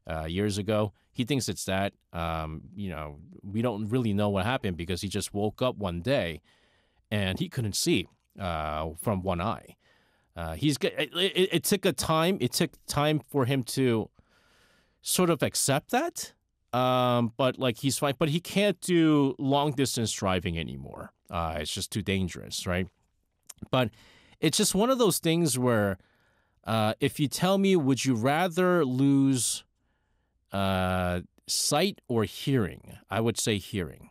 years ago. He thinks it's that. We don't really know what happened because he just woke up one day and he couldn't see from one eye. It took a time. It took time for him to sort of accept that. But like he's fine. But he can't do long distance driving anymore. It's just too dangerous, right? But it's just one of those things where if you tell me, would you rather lose sight or hearing? I would say hearing.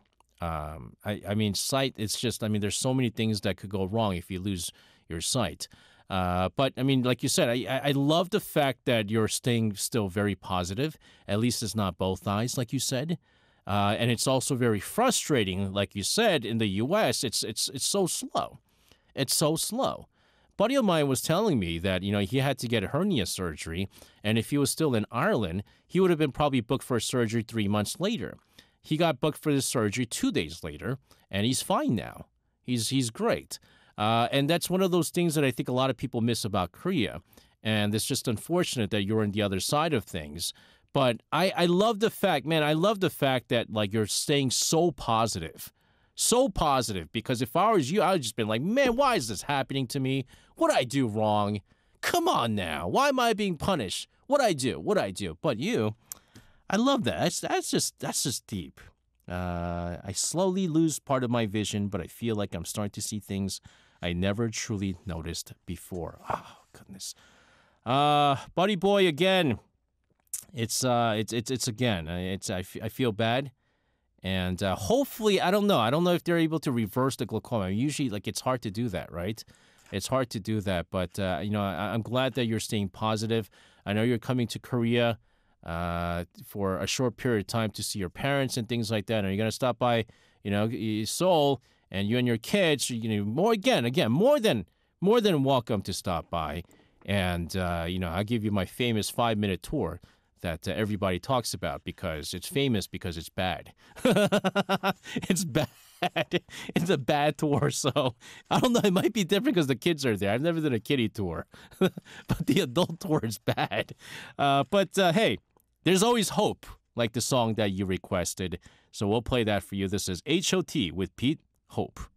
I mean, sight, it's just, I mean, there's so many things that could go wrong if you lose your sight. But I mean, like you said, I love the fact that you're staying still very positive. At least it's not both eyes, like you said. And it's also very frustrating, like you said, in the U.S., it's so slow. It's so slow. Buddy of mine was telling me that, he had to get a hernia surgery, and if he was still in Ireland, he would have been probably booked for surgery 3 months later. He got booked for the surgery 2 days later, and he's fine now. He's great. And that's one of those things that I think a lot of people miss about Korea. And it's just unfortunate that you're on the other side of things. But I love the fact, man, I love the fact that, like, you're staying so positive. So positive, because if I was you, I would just been like, man, why is this happening to me? What'd I do wrong? Come on now. Why am I being punished? What'd I do? But you, I love that. That's just deep. I slowly lose part of my vision, but I feel like I'm starting to see things I never truly noticed before. Oh, goodness. Buddy boy, again, it's again, I feel bad. And hopefully, I don't know if they're able to reverse the glaucoma. Usually, like, it's hard to do that, right? It's hard to do that. But, I'm glad that you're staying positive. I know you're coming to Korea for a short period of time to see your parents and things like that. And you're going to stop by, Seoul, and you and your kids, more than welcome to stop by. And, I'll give you my famous 5-minute tour that everybody talks about, because it's famous because it's bad. It's bad. It's a bad tour, so I don't know. It might be different because the kids are there. I've never done a kiddie tour, but the adult tour is bad. But hey, there's always hope, like the song that you requested. So we'll play that for you. This is H.O.T. with Pete, Hope.